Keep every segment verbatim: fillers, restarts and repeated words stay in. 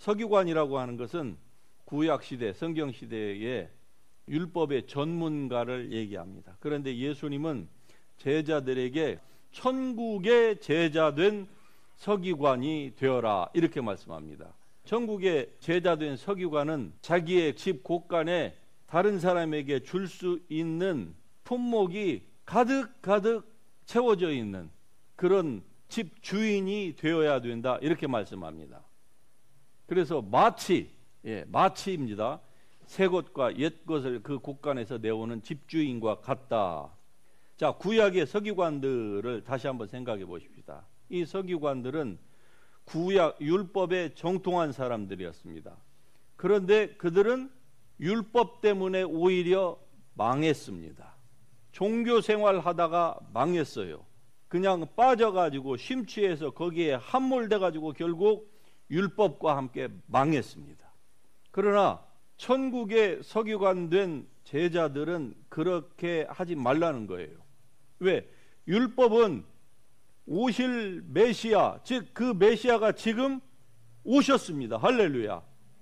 서기관이라고 하는 것은 구약시대, 성경시대의 율법의 전문가를 얘기합니다. 그런데 예수님은 제자들에게 천국의 제자된 서기관이 되어라 이렇게 말씀합니다. 천국의 제자된 서기관은 자기의 집 곳간에 다른 사람에게 줄 수 있는 품목이 가득 가득 채워져 있는 그런 집 주인이 되어야 된다 이렇게 말씀합니다. 그래서 마치 예, 마치입니다. 새 것과 옛 것을 그 곳간에서 내오는 집주인과 같다. 자, 구약의 서기관들을 다시 한번 생각해 보십시다. 이 서기관들은 구약 율법에 정통한 사람들이었습니다. 그런데 그들은 율법 때문에 오히려 망했습니다. 종교 생활하다가 망했어요. 그냥 빠져가지고 심취해서 거기에 함몰돼가지고 결국 율법과 함께 망했습니다. 그러나 천국의 서기관 된 제자들은 그렇게 하지 말라는 거예요. 왜? 율법은 오실 메시아, 즉 그 메시아가 지금 오셨습니다. 할렐루야.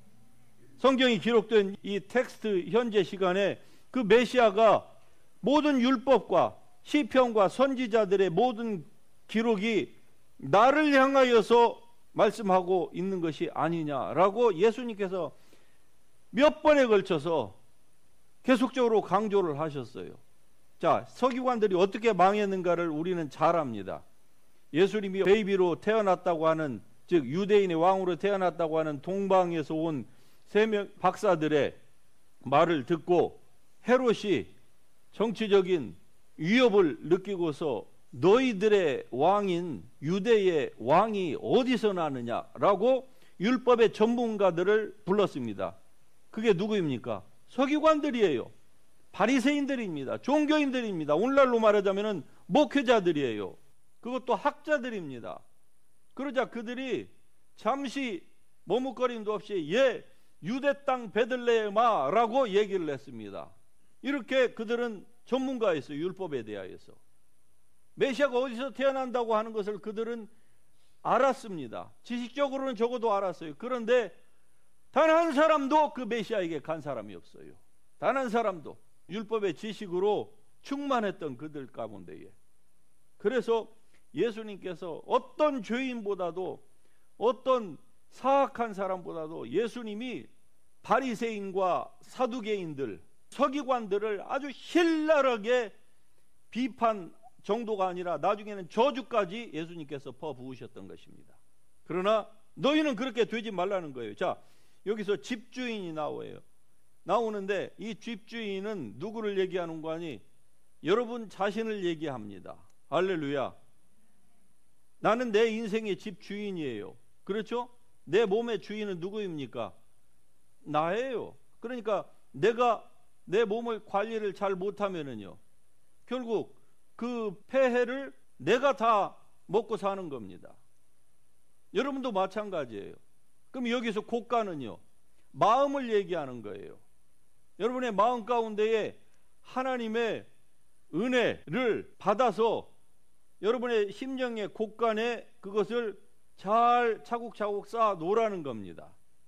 성경이 기록된 이 텍스트 현재 시간에 그 메시아가 모든 율법과 시편과 선지자들의 모든 기록이 나를 향하여서 말씀하고 있는 것이 아니냐라고 예수님께서 몇 번에 걸쳐서 계속적으로 강조를 하셨어요. 자, 서기관들이 어떻게 망했는가를 우리는 잘 압니다. 예수님이 베이비로 태어났다고 하는, 즉 유대인의 왕으로 태어났다고 하는 동방에서 온 세 명 박사들의 말을 듣고 헤롯이 정치적인 위협을 느끼고서 너희들의 왕인 유대의 왕이 어디서 나느냐라고 율법의 전문가들을 불렀습니다. 그게 누구입니까? 서기관들이에요. 바리새인들입니다. 종교인들입니다. 오늘날로 말하자면 목회자들이에요. 그것도 학자들입니다. 그러자 그들이 잠시 머뭇거림도 없이 예, 유대 땅 베들레헴아라고 얘기를 했습니다. 이렇게 그들은 전문가였어요. 율법에 대하여서. 메시아가 어디서 태어난다고 하는 것을 그들은 알았습니다. 지식적으로는 적어도 알았어요. 그런데 단 한 사람도 그 메시아에게 간 사람이 없어요. 단 한 사람도. 율법의 지식으로 충만했던 그들 가운데에. 그래서 예수님께서 어떤 죄인보다도 어떤 사악한 사람보다도 예수님이 바리새인과 사두개인들, 서기관들을 아주 신랄하게 비판 정도가 아니라 나중에는 저주까지 예수님께서 퍼부으셨던 것입니다. 그러나 너희는 그렇게 되지 말라는 거예요. 자, 여기서 집주인이 나와요. 나오는데 이 집주인은 누구를 얘기하는 거 아니? 여러분 자신을 얘기합니다. 할렐루야. 나는 내 인생의 집주인이에요. 그렇죠? 내 몸의 주인은 누구입니까? 나예요. 그러니까 내가 내 몸을 관리를 잘 못하면은요, 결국 그 폐해를 내가 다 먹고 사는 겁니다. 여러분도 마찬가지예요. 그럼 여기서 고가는요, 마음을 얘기하는 거예요. 여러분의 마음 가운데에 하나님의 은혜를 받아서 여러분의 심령의 곳간에 그것을 잘 차곡차곡 쌓아 놓으라는 겁니다.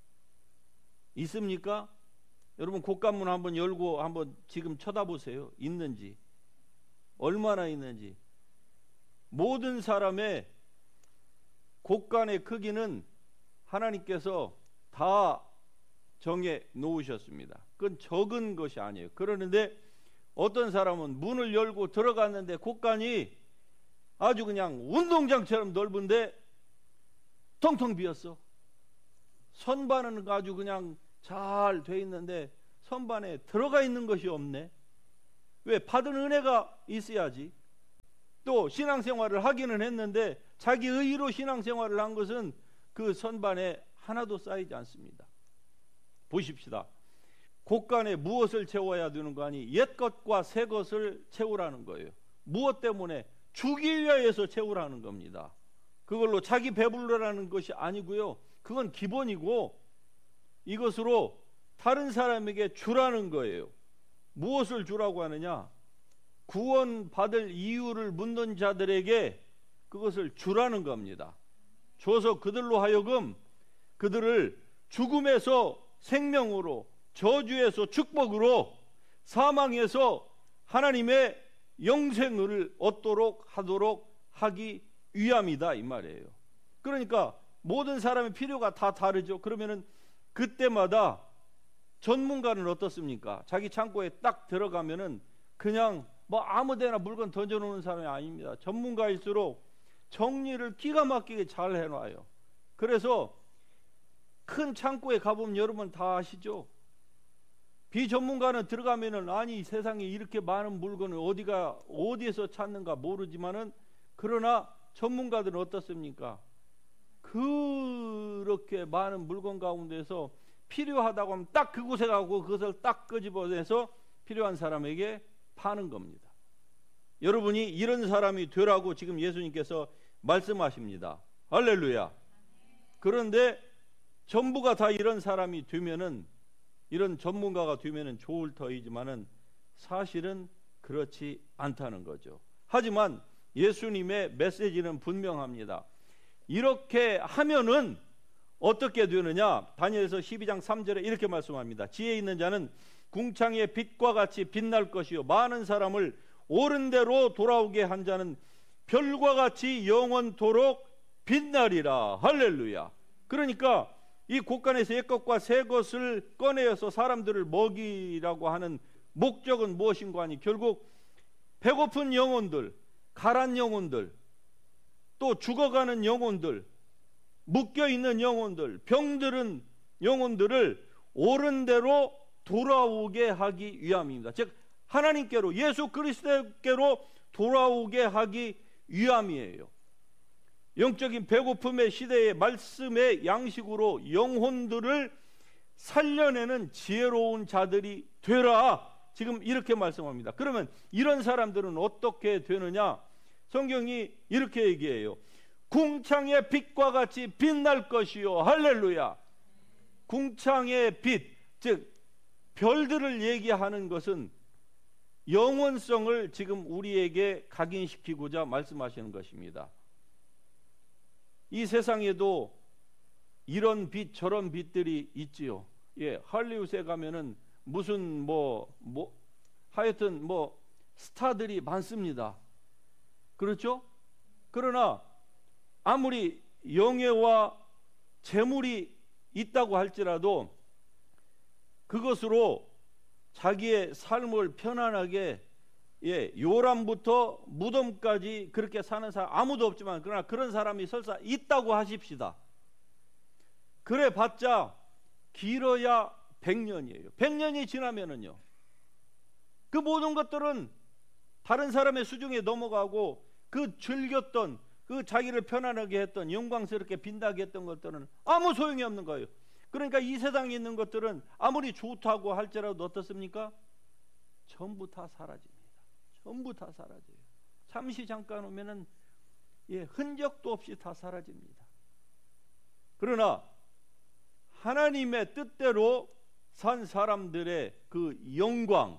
있습니까? 여러분 곳간문 한번 열고 한번 지금 쳐다보세요. 있는지. 얼마나 있는지. 모든 사람의 곳간의 크기는 하나님께서 다 정해 놓으셨습니다. 그건 적은 것이 아니에요. 그러는데 어떤 사람은 문을 열고 들어갔는데 곳간이 아주 그냥 운동장처럼 넓은데 텅텅 비었어. 선반은 아주 그냥 잘 돼 있는데 선반에 들어가 있는 것이 없네. 왜? 받은 은혜가 있어야지. 또 신앙생활을 하기는 했는데 자기 의로 신앙생활을 한 것은 그 선반에 하나도 쌓이지 않습니다. 보십시다. 곳간에 무엇을 채워야 되는 거 아니? 옛 것과 새 것을 채우라는 거예요. 무엇 때문에? 주기 위하여서 채우라는 겁니다. 그걸로 자기 배불러라는 것이 아니고요. 그건 기본이고 이것으로 다른 사람에게 주라는 거예요. 무엇을 주라고 하느냐? 구원받을 이유를 묻는 자들에게 그것을 주라는 겁니다. 줘서 그들로 하여금 그들을 죽음에서 생명으로, 저주에서 축복으로, 사망에서 하나님의 영생을 얻도록 하도록 하기 위함이다 이 말이에요. 그러니까 모든 사람의 필요가 다 다르죠. 그러면은 그때마다 전문가는 어떻습니까? 자기 창고에 딱 들어가면은 그냥 뭐 아무데나 물건 던져놓는 사람이 아닙니다. 전문가일수록 정리를 기가 막히게 잘 해놔요. 그래서 큰 창고에 가보면 여러분 다 아시죠? 비전문가는 들어가면은 아니 세상에 이렇게 많은 물건을 어디가 어디에서 찾는가 모르지만은, 그러나 전문가들은 어떻습니까? 그렇게 많은 물건 가운데서 필요하다고 하면 딱 그곳에 가고 그것을 딱 끄집어내서 필요한 사람에게 파는 겁니다. 여러분이 이런 사람이 되라고 지금 예수님께서 말씀하십니다. 할렐루야. 그런데 전부가 다 이런 사람이 되면은, 이런 전문가가 되면은 좋을 터이지만은 사실은 그렇지 않다는 거죠. 하지만 예수님의 메시지는 분명합니다. 이렇게 하면은 어떻게 되느냐? 다니엘서 십이 장 삼 절에 이렇게 말씀합니다. 지혜 있는 자는 궁창의 빛과 같이 빛날 것이요, 많은 사람을 옳은 대로 돌아오게 한 자는 별과 같이 영원토록 빛나리라. 할렐루야. 그러니까 이 곳간에서 옛것과 새것을 꺼내어서 사람들을 먹이라고 하는 목적은 무엇인가 하니, 결국 배고픈 영혼들, 가란 영혼들, 또 죽어가는 영혼들, 묶여있는 영혼들, 병들은 영혼들을 옳은 대로 돌아오게 하기 위함입니다. 즉 하나님께로, 예수 그리스도께로 돌아오게 하기 위함이에요. 영적인 배고픔의 시대의 말씀의 양식으로 영혼들을 살려내는 지혜로운 자들이 되라. 지금 이렇게 말씀합니다. 그러면 이런 사람들은 어떻게 되느냐? 성경이 이렇게 얘기해요. 궁창의 빛과 같이 빛날 것이요. 할렐루야. 궁창의 빛, 즉 별들을 얘기하는 것은 영원성을 지금 우리에게 각인시키고자 말씀하시는 것입니다. 이 세상에도 이런 빛 저런 빛들이 있지요. 예, 할리우드에 가면은 무슨 뭐, 뭐 하여튼 뭐 스타들이 많습니다. 그렇죠? 그러나 아무리 영예와 재물이 있다고 할지라도 그것으로 자기의 삶을 편안하게, 예, 요람부터 무덤까지 그렇게 사는 사람 아무도 없지만, 그러나 그런 사람이 설사 있다고 하십시다. 그래 봤자 길어야 백 년이에요. 백 년이 지나면은요, 그 모든 것들은 다른 사람의 수중에 넘어가고, 그 즐겼던, 그 자기를 편안하게 했던, 영광스럽게 빛나게 했던 것들은 아무 소용이 없는 거예요. 그러니까 이 세상에 있는 것들은 아무리 좋다고 할지라도 어떻습니까? 전부 다 사라집니다. 전부 다 사라져요. 잠시 잠깐 오면은, 예, 흔적도 없이 다 사라집니다. 그러나 하나님의 뜻대로 산 사람들의 그 영광,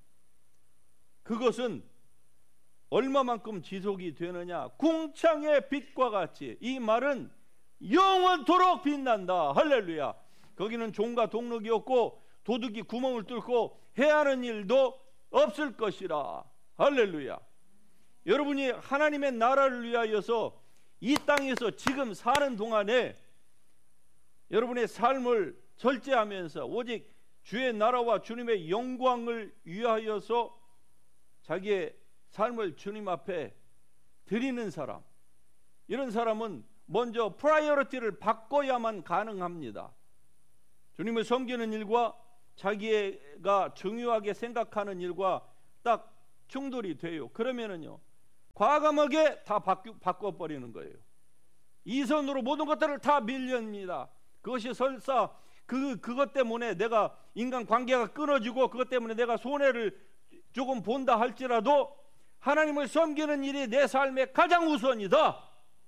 그것은 얼마만큼 지속이 되느냐? 궁창의 빛과 같이. 이 말은 영원토록 빛난다. 할렐루야. 거기는 종과 동력이 없고 도둑이 구멍을 뚫고 해하는 일도 없을 것이라. 할렐루야. 여러분이 하나님의 나라를 위하여서 이 땅에서 지금 사는 동안에 여러분의 삶을 절제하면서 오직 주의 나라와 주님의 영광을 위하여서 자기의 삶을 주님 앞에 드리는 사람, 이런 사람은 먼저 프라이어리티를 바꿔야만 가능합니다. 주님을 섬기는 일과 자기가 중요하게 생각하는 일과 딱 충돌이 돼요. 그러면은요, 과감하게 다 바뀌, 바꿔버리는 거예요. 이선으로 모든 것들을 다 밀렵니다. 그것이 설사 그, 그것 때문에 내가 인간 관계가 끊어지고 그것 때문에 내가 손해를 조금 본다 할지라도 하나님을 섬기는 일이 내 삶의 가장 우선이다.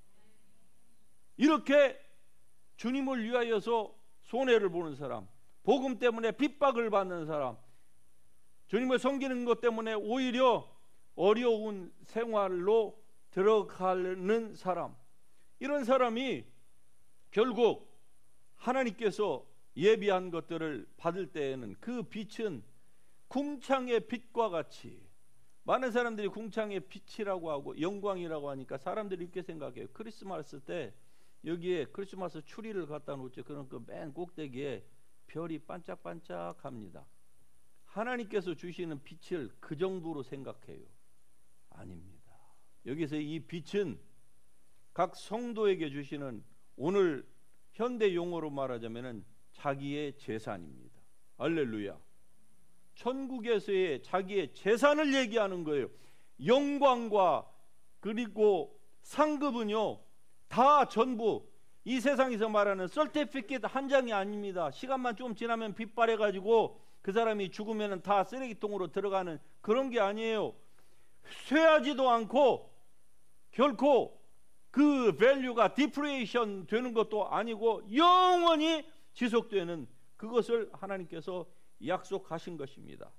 이렇게 주님을 위하여서 손해를 보는 사람, 복음 때문에 핍박을 받는 사람, 주님을 섬기는 것 때문에 오히려 어려운 생활로 들어가는 사람, 이런 사람이 결국 하나님께서 예비한 것들을 받을 때에는 그 빛은 궁창의 빛과 같이, 많은 사람들이 궁창의 빛이라고 하고 영광이라고 하니까 사람들이 이렇게 생각해요. 크리스마스 때 여기에 크리스마스 추리를 갖다 놓죠. 그럼 그 맨 꼭대기에 별이 반짝반짝합니다. 하나님께서 주시는 빛을 그 정도로 생각해요? 아닙니다. 여기서 이 빛은 각 성도에게 주시는, 오늘 현대 용어로 말하자면은 자기의 재산입니다. 할렐루야. 천국에서의 자기의 재산을 얘기하는 거예요. 영광과 그리고 상급은요, 다 전부 이 세상에서 말하는 서티피켓 한 장이 아닙니다. 시간만 좀 지나면 빛발해 가지고 그 사람이 죽으면 다 쓰레기통으로 들어가는 그런 게 아니에요. 쇠하지도 않고 결코 그 밸류가 디프레이션 되는 것도 아니고 영원히 지속되는, 그것을 하나님께서 약속하신 것입니다.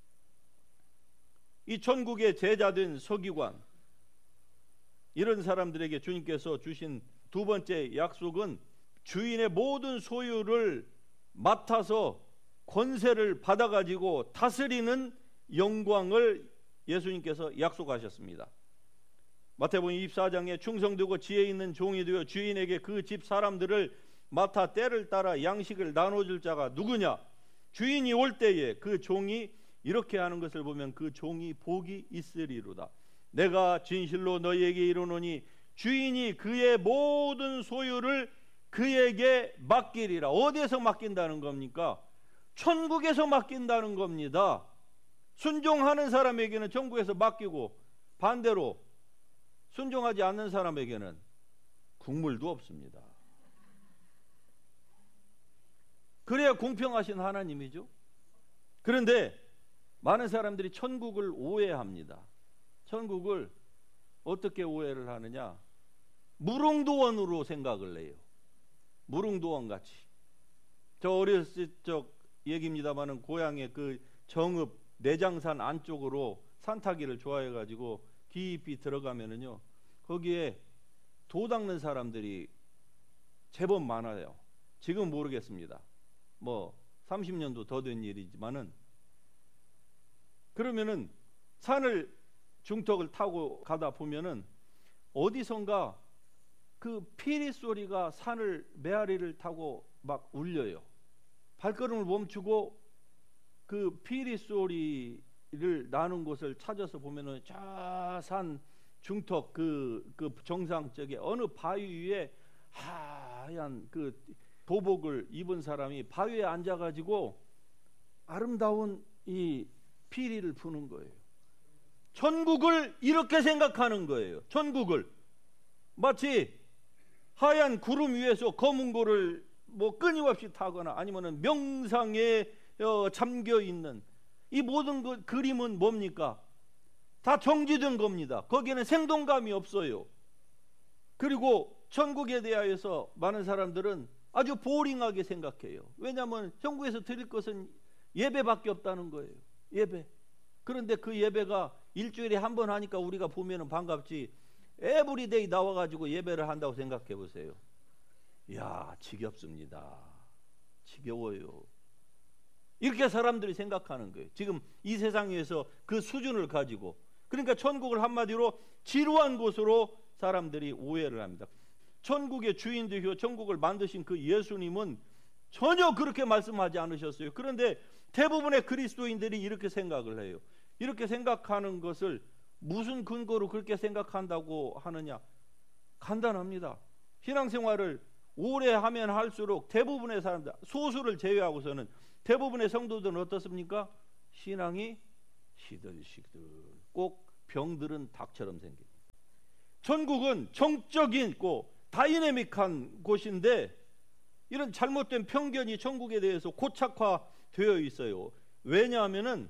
이 천국의 제자된 서기관, 이런 사람들에게 주님께서 주신 두 번째 약속은 주인의 모든 소유를 맡아서 권세를 받아가지고 다스리는 영광을 예수님께서 약속하셨습니다. 마태복음 이십사 장에 충성되고 지혜 있는 종이 되어 주인에게 그 집 사람들을 맡아 때를 따라 양식을 나눠줄 자가 누구냐? 주인이 올 때에 그 종이 이렇게 하는 것을 보면 그 종이 복이 있으리로다. 내가 진실로 너희에게 이르노니 주인이 그의 모든 소유를 그에게 맡기리라. 어디에서 맡긴다는 겁니까? 천국에서 맡긴다는 겁니다. 순종하는 사람에게는 천국에서 맡기고, 반대로 순종하지 않는 사람에게는 국물도 없습니다. 그래야 공평하신 하나님이죠. 그런데 많은 사람들이 천국을 오해합니다. 천국을 어떻게 오해를 하느냐? 무릉도원으로 생각을 해요. 무릉도원 같이. 저 어렸을 적 얘기입니다만은 고향에 그 정읍 내장산 안쪽으로 산타기를 좋아해 가지고 깊이 들어가면은요, 거기에 도 닦는 사람들이 제법 많아요. 지금 모르겠습니다. 뭐 삼십 년도 더 된 일이지만은, 그러면은 산을 중턱을 타고 가다 보면은 어디선가 그 피리 소리가 산을 메아리를 타고 막 울려요. 발걸음을 멈추고 그 피리 소리를 나는 곳을 찾아서 보면은 저 산 중턱 그, 그 정상 쪽에 어느 바위 위에 하얀 그 도복을 입은 사람이 바위에 앉아가지고 아름다운 이 피리를 부는 거예요. 천국을 이렇게 생각하는 거예요. 천국을 마치 하얀 구름 위에서 검은 고를 뭐 끊임없이 타거나 아니면은 명상에 어, 잠겨 있는 이 모든 그 그림은 뭡니까? 다 정지된 겁니다. 거기에는 생동감이 없어요. 그리고 천국에 대하여서 많은 사람들은 아주 보링하게 생각해요. 왜냐하면 천국에서 드릴 것은 예배밖에 없다는 거예요. 예배. 그런데 그 예배가 일주일에 한 번 하니까 우리가 보면은 반갑지, 에브리데이 나와가지고 예배를 한다고 생각해 보세요. 이야, 지겹습니다. 지겨워요. 이렇게 사람들이 생각하는 거예요. 지금 이 세상에서 그 수준을 가지고. 그러니까 천국을 한마디로 지루한 곳으로 사람들이 오해를 합니다. 천국의 주인되시고 천국을 만드신 그 예수님은 전혀 그렇게 말씀하지 않으셨어요. 그런데 대부분의 그리스도인들이 이렇게 생각을 해요. 이렇게 생각하는 것을 무슨 근거로 그렇게 생각한다고 하느냐? 간단합니다. 신앙생활을 오래 하면 할수록 대부분의 사람들, 소수를 제외하고서는 대부분의 성도들은 어떻습니까? 신앙이 시들시들, 꼭 병들은 닭처럼 생깁니다. 천국은 정적인 있고 다이내믹한 곳인데 이런 잘못된 편견이 천국에 대해서 고착화되어 있어요. 왜냐하면은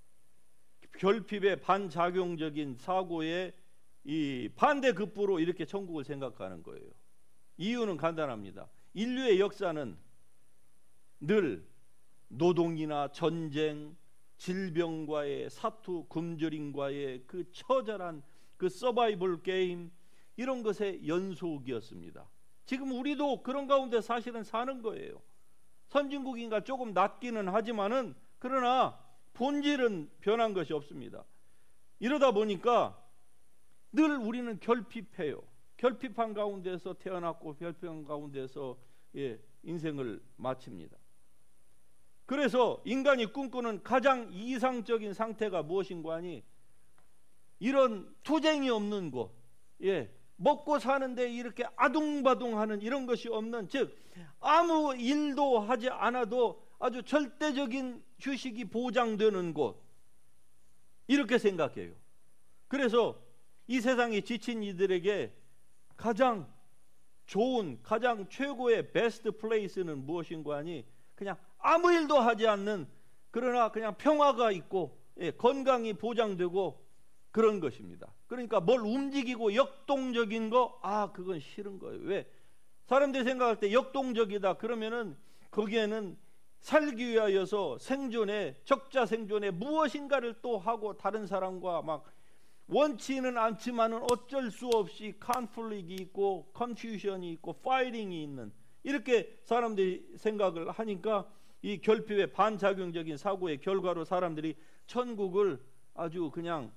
결핍의 반작용적인 사고의 이 반대급부로 이렇게 천국을 생각하는 거예요. 이유는 간단합니다. 인류의 역사는 늘 노동이나 전쟁, 질병과의 사투, 굶주림과의 그 처절한 그 서바이벌 게임, 이런 것의 연속이었습니다. 지금 우리도 그런 가운데 사실은 사는 거예요. 선진국인가 조금 낮기는 하지만은 그러나 본질은 변한 것이 없습니다. 이러다 보니까 늘 우리는 결핍해요. 결핍한 가운데서 태어났고 결핍한 가운데서 예, 인생을 마칩니다. 그래서 인간이 꿈꾸는 가장 이상적인 상태가 무엇인가 하니 이런 투쟁이 없는 곳, 예, 먹고 사는데 이렇게 아둥바둥하는 이런 것이 없는, 즉 아무 일도 하지 않아도 아주 절대적인 휴식이 보장되는 곳, 이렇게 생각해요. 그래서 이 세상에 지친 이들에게 가장 좋은, 가장 최고의 베스트 플레이스는 무엇인가 하니 그냥 아무 일도 하지 않는, 그러나 그냥 평화가 있고 예, 건강이 보장되고 그런 것입니다. 그러니까 뭘 움직이고 역동적인 거, 아 그건 싫은 거예요. 왜? 사람들이 생각할 때 역동적이다 그러면은 거기에는 살기 위하여서 생존에, 적자 생존에 무엇인가를 또 하고 다른 사람과 막 원치는 않지만은 어쩔 수 없이 컨플릭이 있고 컨퓨션이 있고 파이팅이 있는, 이렇게 사람들이 생각을 하니까 이 결핍의 반작용적인 사고의 결과로 사람들이 천국을 아주 그냥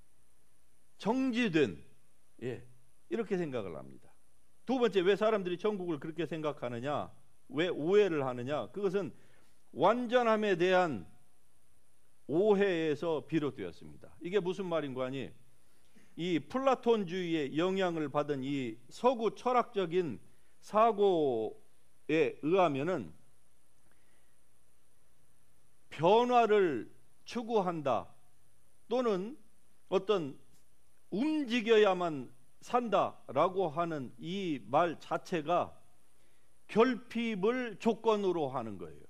정지된, 예, 이렇게 생각을 합니다. 두 번째, 왜 사람들이 천국을 그렇게 생각하느냐, 왜 오해를 하느냐, 그것은 완전함에 대한 오해에서 비롯되었습니다. 이게 무슨 말인가 하니 이 플라톤주의의 영향을 받은 이 서구 철학적인 사고에 의하면은 변화를 추구한다 또는 어떤 움직여야만 산다라고 하는 이 말 자체가 결핍을 조건으로 하는 거예요.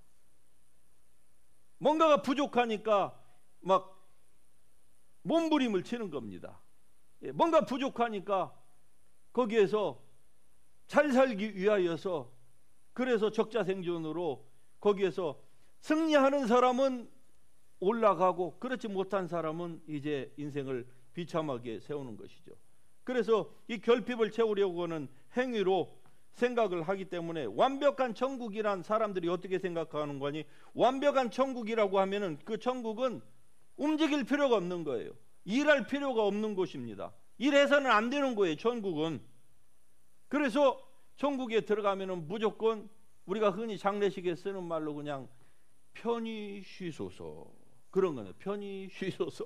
뭔가가 부족하니까 막 몸부림을 치는 겁니다. 뭔가 부족하니까 거기에서 잘 살기 위하여서, 그래서 적자생존으로 거기에서 승리하는 사람은 올라가고 그렇지 못한 사람은 이제 인생을 비참하게 세우는 것이죠. 그래서 이 결핍을 채우려고 하는 행위로 생각을 하기 때문에 완벽한 천국이란 사람들이 어떻게 생각하는 거니, 완벽한 천국이라고 하면은 그 천국은 움직일 필요가 없는 거예요. 일할 필요가 없는 곳입니다. 일해서는 안 되는 거예요, 천국은. 그래서 천국에 들어가면은 무조건 우리가 흔히 장례식에 쓰는 말로 그냥 편히 쉬소서, 그런 거는 편히 쉬소서.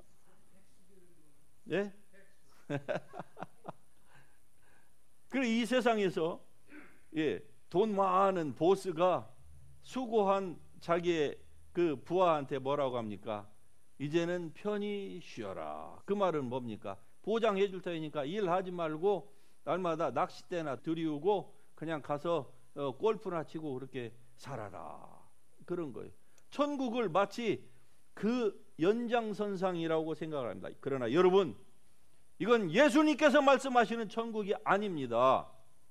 네? 그리고 이 세상에서 예, 돈 많은 보스가 수고한 자기의 그 부하한테 뭐라고 합니까? 이제는 편히 쉬어라. 그 말은 뭡니까? 보장해 줄 테니까 일하지 말고 날마다 낚싯대나 들이우고 그냥 가서 어, 골프나 치고 그렇게 살아라. 그런 거예요. 천국을 마치 그 연장선상이라고 생각을 합니다. 그러나 여러분, 이건 예수님께서 말씀하시는 천국이 아닙니다.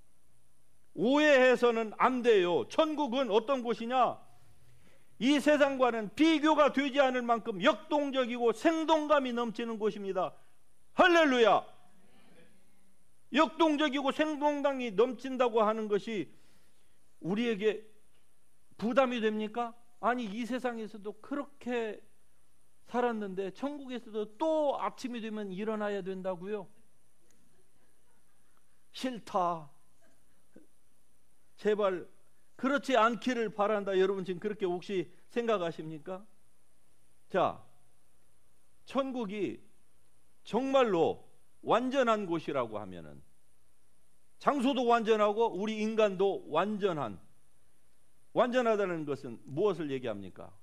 오해해서는 안 돼요. 천국은 어떤 곳이냐? 이 세상과는 비교가 되지 않을 만큼 역동적이고 생동감이 넘치는 곳입니다. 할렐루야! 역동적이고 생동감이 넘친다고 하는 것이 우리에게 부담이 됩니까? 아니, 이 세상에서도 그렇게 살았는데 천국에서도 또 아침이 되면 일어나야 된다고요? 싫다. 제발 그렇지 않기를 바란다. 여러분 지금 그렇게 혹시 생각하십니까? 자, 천국이 정말로 완전한 곳이라고 하면은 장소도 완전하고 우리 인간도 완전한, 완전하다는 것은 무엇을 얘기합니까?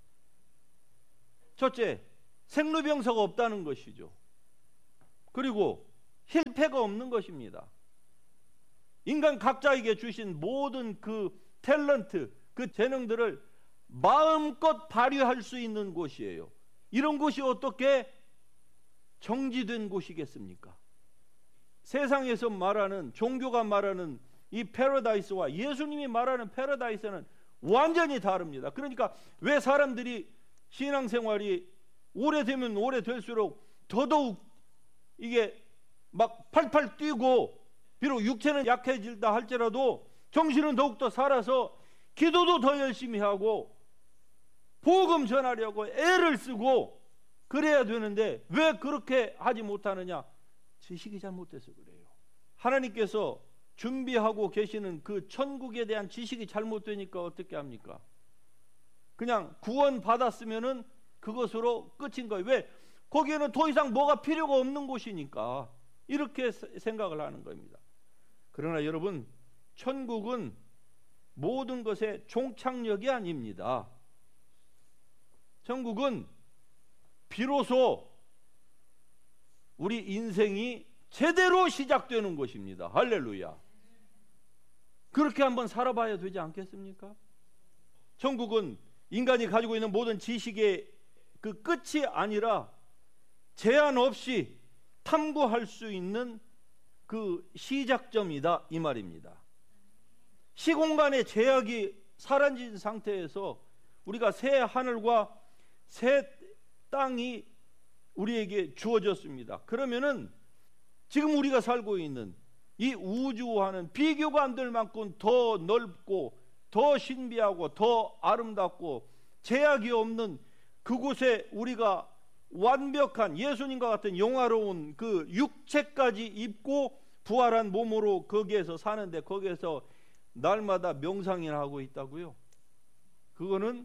첫째, 생로병사가 없다는 것이죠. 그리고 실패가 없는 것입니다. 인간 각자에게 주신 모든 그 탤런트, 그 재능들을 마음껏 발휘할 수 있는 곳이에요. 이런 곳이 어떻게 정지된 곳이겠습니까? 세상에서 말하는, 종교가 말하는 이 패러다이스와 예수님이 말하는 패러다이스는 완전히 다릅니다. 그러니까 왜 사람들이 신앙생활이 오래되면 오래될수록 더더욱 이게 막 팔팔 뛰고 비록 육체는 약해질다 할지라도 정신은 더욱더 살아서 기도도 더 열심히 하고 복음 전하려고 애를 쓰고 그래야 되는데 왜 그렇게 하지 못하느냐? 지식이 잘못돼서 그래요. 하나님께서 준비하고 계시는 그 천국에 대한 지식이 잘못되니까 어떻게 합니까? 그냥 구원 받았으면은 그것으로 끝인 거예요. 왜? 거기에는 더 이상 뭐가 필요가 없는 곳이니까 이렇게 생각을 하는 겁니다. 그러나 여러분, 천국은 모든 것의 종착역이 아닙니다. 천국은 비로소 우리 인생이 제대로 시작되는 곳입니다. 할렐루야. 그렇게 한번 살아봐야 되지 않겠습니까? 천국은 인간이 가지고 있는 모든 지식의 그 끝이 아니라 제한 없이 탐구할 수 있는 그 시작점이다 이 말입니다. 시공간의 제약이 사라진 상태에서 우리가 새 하늘과 새 땅이 우리에게 주어졌습니다. 그러면은 지금 우리가 살고 있는 이 우주와는 비교가 안 될 만큼 더 넓고 더 신비하고 더 아름답고 제약이 없는 그곳에 우리가 완벽한 예수님과 같은 영화로운 그 육체까지 입고 부활한 몸으로 거기에서 사는데 거기에서 날마다 명상을 하고 있다고요? 그거는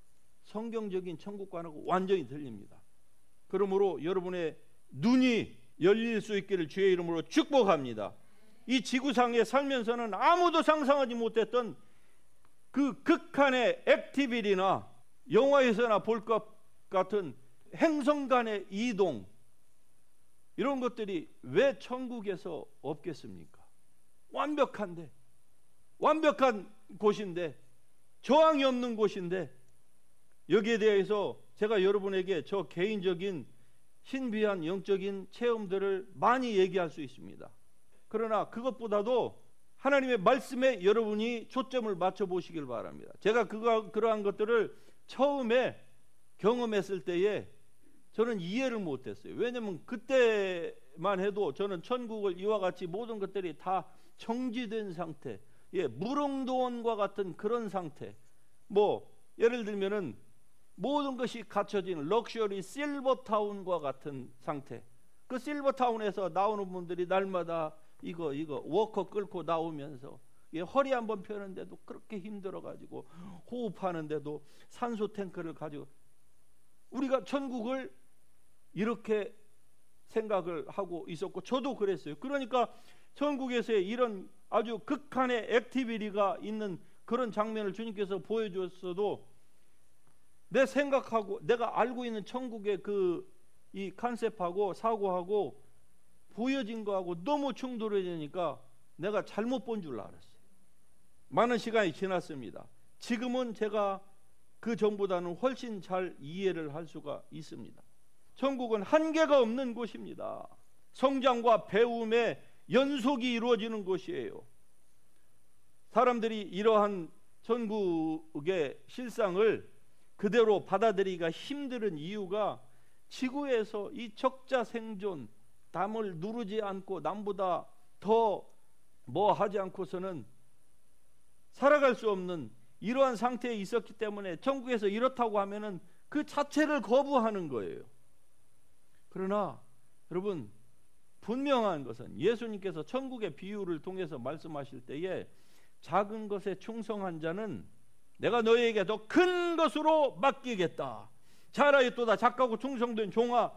성경적인 천국과는 완전히 틀립니다. 그러므로 여러분의 눈이 열릴 수 있기를 주의 이름으로 축복합니다. 이 지구상에 살면서는 아무도 상상하지 못했던 그 극한의 액티비티나 영화에서나 볼 것 같은 행성 간의 이동, 이런 것들이 왜 천국에서 없겠습니까? 완벽한데, 완벽한 곳인데, 저항이 없는 곳인데, 여기에 대해서 제가 여러분에게 저 개인적인 신비한 영적인 체험들을 많이 얘기할 수 있습니다. 그러나 그것보다도 하나님의 말씀에 여러분이 초점을 맞춰 보시길 바랍니다. 제가 그거, 그러한 것들을 처음에 경험했을 때에 저는 이해를 못했어요. 왜냐하면 그때만 해도 저는 천국을 이와 같이 모든 것들이 다 정지된 상태, 예, 무릉도원과 같은 그런 상태, 뭐 예를 들면은 모든 것이 갖춰진 럭셔리 실버타운과 같은 상태. 그 실버타운에서 나오는 분들이 날마다 이거 이거 워커 끌고 나오면서, 예, 허리 한번 펴는데도 그렇게 힘들어가지고 호흡하는데도 산소 탱크를 가지고, 우리가 천국을 이렇게 생각을 하고 있었고 저도 그랬어요. 그러니까 천국에서의 이런 아주 극한의 액티비티가 있는 그런 장면을 주님께서 보여주었어도 내 생각하고 내가 알고 있는 천국의 그 이 컨셉하고 사고하고 보여진 거하고 너무 충돌해지니까 내가 잘못 본 줄 알았어요. 많은 시간이 지났습니다. 지금은 제가 그 전보다는 훨씬 잘 이해를 할 수가 있습니다. 천국은 한계가 없는 곳입니다. 성장과 배움의 연속이 이루어지는 곳이에요. 사람들이 이러한 천국의 실상을 그대로 받아들이기가 힘든 이유가 지구에서 이 적자 생존, 남을 누르지 않고 남보다 더 뭐 하지 않고서는 살아갈 수 없는 이러한 상태에 있었기 때문에 천국에서 이렇다고 하면은 그 자체를 거부하는 거예요. 그러나 여러분, 분명한 것은 예수님께서 천국의 비유를 통해서 말씀하실 때에 작은 것에 충성한 자는 내가 너희에게 더 큰 것으로 맡기겠다. 잘하였도다 착하고 충성된 종아,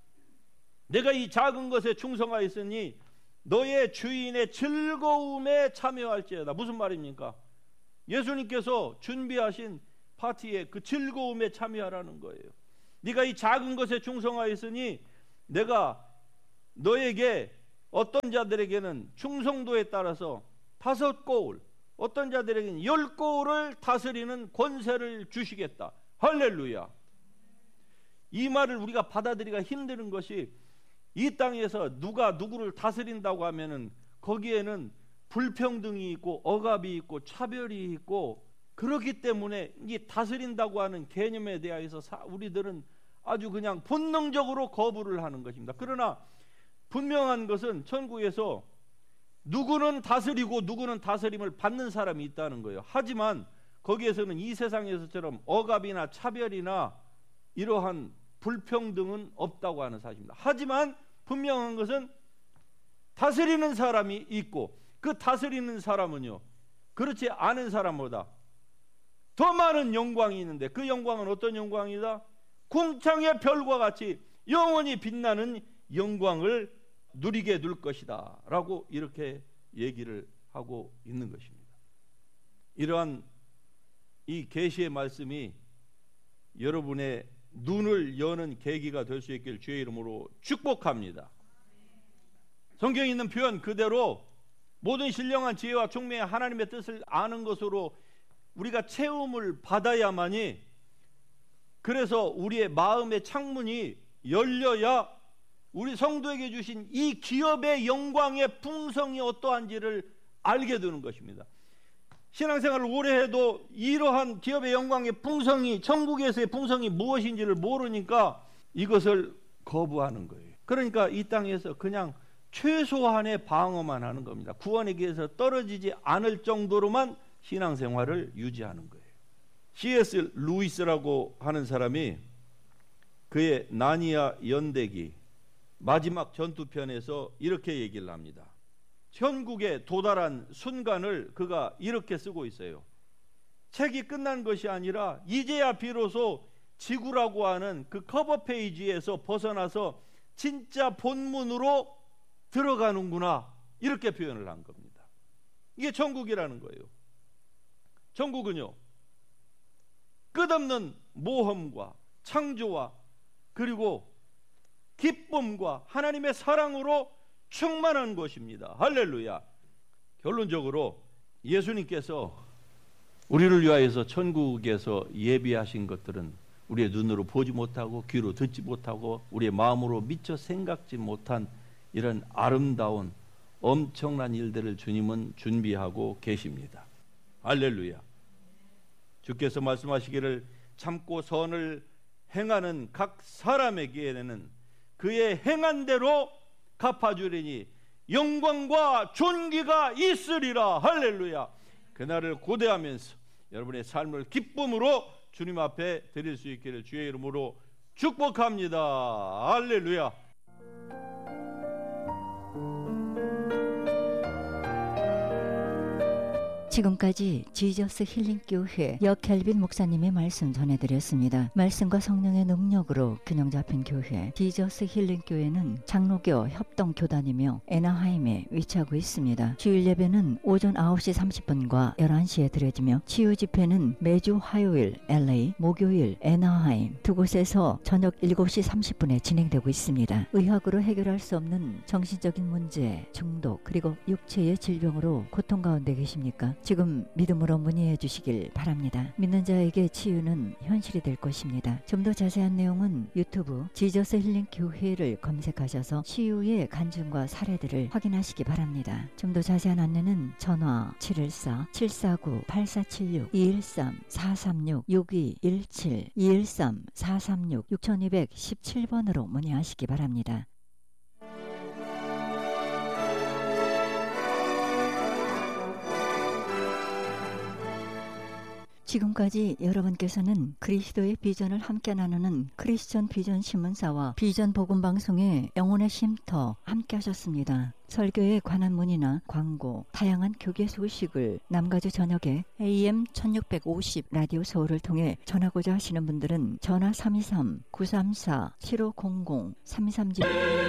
내가 이 작은 것에 충성하였으니 너의 주인의 즐거움에 참여할지어다. 무슨 말입니까? 예수님께서 준비하신 파티에 그 즐거움에 참여하라는 거예요. 네가 이 작은 것에 충성하였으니 내가 너에게 어떤 자들에게는 충성도에 따라서 다섯 거울, 어떤 자들에게는 열 거울을 다스리는 권세를 주시겠다. 할렐루야. 이 말을 우리가 받아들이기가 힘든 것이, 이 땅에서 누가 누구를 다스린다고 하면은 거기에는 불평등이 있고 억압이 있고 차별이 있고, 그렇기 때문에 이 다스린다고 하는 개념에 대해서 우리들은 아주 그냥 본능적으로 거부를 하는 것입니다. 그러나 분명한 것은 천국에서 누구는 다스리고 누구는 다스림을 받는 사람이 있다는 거예요. 하지만 거기에서는 이 세상에서처럼 억압이나 차별이나 이러한 불평등은 없다고 하는 사실입니다. 하지만 분명한 것은 다스리는 사람이 있고 그 다스리는 사람은요, 그렇지 않은 사람보다 더 많은 영광이 있는데 그 영광은 어떤 영광이다? 궁창의 별과 같이 영원히 빛나는 영광을 누리게 될 것이다 라고 이렇게 얘기를 하고 있는 것입니다. 이러한 이 계시의 말씀이 여러분의 눈을 여는 계기가 될 수 있길 주의 이름으로 축복합니다. 성경에 있는 표현 그대로 모든 신령한 지혜와 총명의 하나님의 뜻을 아는 것으로 우리가 체험을 받아야만이, 그래서 우리의 마음의 창문이 열려야 우리 성도에게 주신 이 기업의 영광의 풍성이 어떠한지를 알게 되는 것입니다. 신앙생활을 오래 해도 이러한 기업의 영광의 풍성이, 천국에서의 풍성이 무엇인지를 모르니까 이것을 거부하는 거예요. 그러니까 이 땅에서 그냥 최소한의 방어만 하는 겁니다. 구원의 길에서 떨어지지 않을 정도로만 신앙생활을 유지하는 거예요. 씨 에스 루이스라고 하는 사람이 그의 나니아 연대기 마지막 전투편에서 이렇게 얘기를 합니다. 천국에 도달한 순간을 그가 이렇게 쓰고 있어요. 책이 끝난 것이 아니라 이제야 비로소 지구라고 하는 그 커버 페이지에서 벗어나서 진짜 본문으로 들어가는구나, 이렇게 표현을 한 겁니다. 이게 천국이라는 거예요. 천국은요, 끝없는 모험과 창조와 그리고 기쁨과 하나님의 사랑으로 충만한 곳입니다. 할렐루야. 결론적으로 예수님께서 우리를 위하여서 천국에서 예비하신 것들은 우리의 눈으로 보지 못하고 귀로 듣지 못하고 우리의 마음으로 미처 생각지 못한 이런 아름다운 엄청난 일들을 주님은 준비하고 계십니다. 할렐루야. 주께서 말씀하시기를 참고 선을 행하는 각 사람에게는 그의 행한 대로 갚아주리니 영광과 존귀가 있으리라. 할렐루야. 그날을 고대하면서 여러분의 삶을 기쁨으로 주님 앞에 드릴 수 있기를 주의 이름으로 축복합니다. 할렐루야. 지금까지 지저스 힐링교회 역켈빈 목사님의 말씀 전해드렸습니다. 말씀과 성령의 능력으로 균형 잡힌 교회 지저스 힐링교회는 장로교 협동교단이며 애나하임에 위치하고 있습니다. 주일 예배는 오전 아홉 시 삼십 분과 열한 시에 드려지며 치유 집회는 매주 화요일 엘에이, 목요일 애나하임 두 곳에서 저녁 일곱 시 삼십 분에 진행되고 있습니다. 의학으로 해결할 수 없는 정신적인 문제, 중독, 그리고 육체의 질병으로 고통 가운데 계십니까? 지금 믿음으로 문의해 주시길 바랍니다. 믿는 자에게 치유는 현실이 될 것입니다. 좀 더 자세한 내용은 유튜브 지저스 힐링 교회를 검색하셔서 치유의 간증과 사례들을 확인하시기 바랍니다. 좀 더 자세한 안내는 전화 칠일사 칠사구 팔사칠육 이일삼 사삼육 육이일칠 이일삼 사삼육 육이일칠 번으로 문의하시기 바랍니다. 지금까지 여러분께서는 그리스도의 비전을 함께 나누는 크리스천 비전 신문사와 비전 복음 방송의 영혼의 쉼터 함께 하셨습니다. 설교에 관한 문의나 광고, 다양한 교계 소식을 남가주 저녁에 에이엠 천육백오십 라디오 서울을 통해 전하고자 하시는 분들은 전화 삼이삼 구삼사 칠오공공 삼이삼